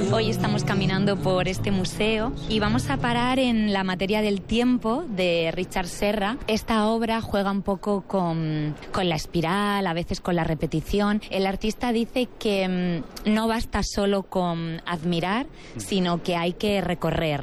Hoy estamos caminando por este museo y vamos a parar en La materia del tiempo de Richard Serra. Esta obra juega un poco con la espiral, a veces con la repetición. El artista dice que no basta solo con admirar, sino que hay que recorrer.